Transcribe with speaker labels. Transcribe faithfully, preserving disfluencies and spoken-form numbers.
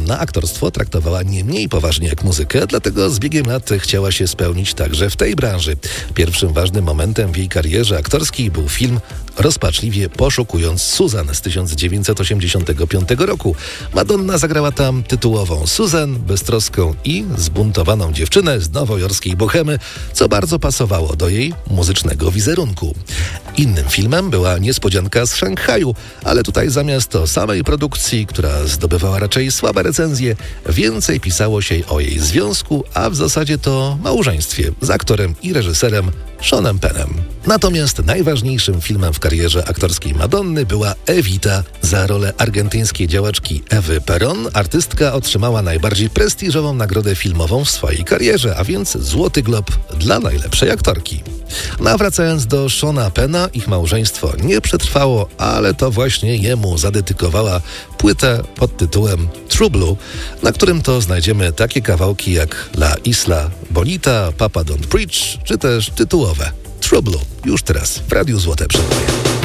Speaker 1: Madonna aktorstwo traktowała nie mniej poważnie jak muzykę, dlatego z biegiem lat chciała się spełnić także w tej branży. Pierwszym ważnym momentem w jej karierze aktorskiej był film Rozpaczliwie poszukując Susan z tysiąc dziewięćset osiemdziesiątego piątego roku. Madonna zagrała tam tytułową Susan, beztroską i zbuntowaną dziewczynę z nowojorskiej bohemy, co bardzo pasowało do jej muzycznego wizerunku. Innym filmem była Niespodzianka z Szanghaju, ale tutaj zamiast o samej produkcji, która zdobywała raczej słabe recenzje, więcej pisało się o jej związku, a w zasadzie to małżeństwie z aktorem i reżyserem Seanem Pennem. Natomiast najważniejszym filmem w karierze aktorskiej Madonny była Evita. Za rolę argentyńskiej działaczki Ewy Perón artystka otrzymała najbardziej prestiżową nagrodę filmową w swojej karierze, a więc Złoty Glob dla najlepszej aktorki. No a wracając do Seana Penna, ich małżeństwo nie przetrwało, ale to właśnie jemu zadedykowała płytę pod tytułem True Blue, na którym to znajdziemy takie kawałki jak La Isla Bonita, Papa Don't Preach, czy też tytułowe True Blue. Już teraz w Radiu Złote Przeboje.